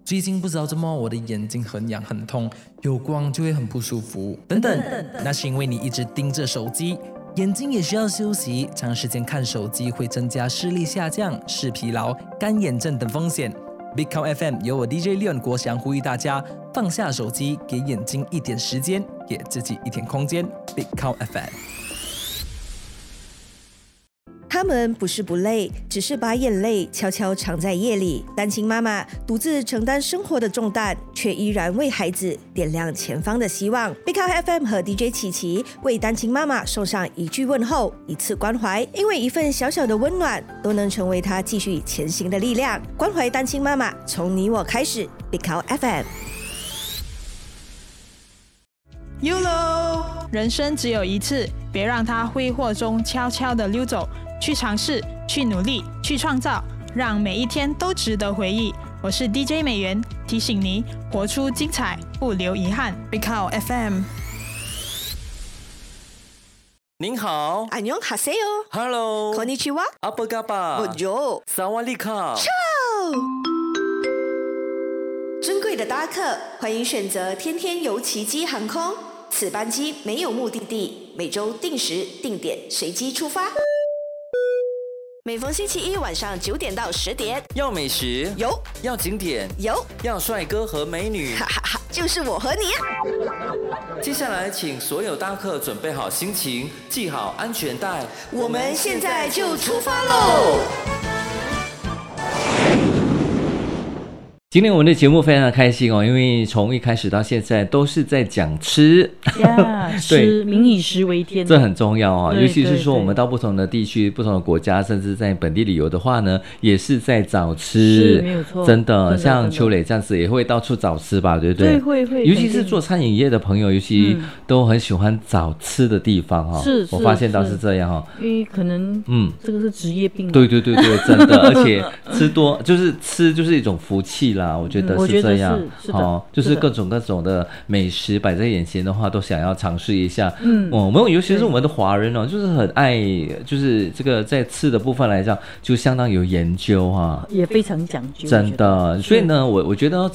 最近不知道怎么我的眼睛很痒很痛，有光就会很不舒服，等等。那是因为你一直盯着手机，眼睛也需要休息，长时间看手机会增加视力下降、视疲劳、干眼症等风险。Big Cow FM 由我 DJ Leon 国祥呼吁大家放下手机，给眼睛一点时间，给自己一点空间。Big Cow FM。 他们不是不累，只是把眼泪悄悄藏在夜里。单亲妈妈独自承担生活的重担，却依然为孩子点亮前方的希望。Big Cow FM 和 DJ 琪琪为单亲妈妈送上一句问候，一次关怀，因为一份小小的温暖，都能成为她继续前行的力量。关怀单亲妈妈，从你我开始。Big Cow FM。YOLO， 人生只有一次，别让它挥霍中悄悄地溜走。去尝试，去努力，去创造，让每一天都值得回忆。我是 DJ 美元，提醒你活出精彩，不留遗憾。Big Cow FM。 您好， 안녕하세요。 Hello， konnichiwa， apa kabar， Bonjour， Sawadika。 尊贵的搭客，欢迎选择天天游奇迹航空。此班机没有目的地，每周定时定点随机出发。每逢星期一晚上9点到10点， 要美食有， 要景点有， 要帅哥和美女， 哈哈哈，就是我和你。 接下来请所有搭客准备好心情，系好安全带， 我们现在就出发喽！ 今天我们的节目非常的开心哦，因为从一开始到现在都是在讲吃呀，吃民以食为天， 这很重要哦。 对尤其是说我们到不同的地区、不同的国家，甚至在本地旅游的话呢，也是在找吃， 是没有错， 真的像秋磊这样子也会到处找吃吧，对不对？ 对，会， 尤其是做餐饮业的朋友，尤其都很喜欢找吃的地方哈。 是， 我发现到是这样哈， 因为可能这个是职业病。 对，真的，而且吃多就是吃就是一种福气啦。我觉得是这样，就是各种的美食摆在眼前的话，都想要尝试一下。我们尤其是我们的华人哦，就是很爱，就是这个在吃的部分来讲，就相当有研究哈， 也非常讲究， 真的。所以呢，我觉得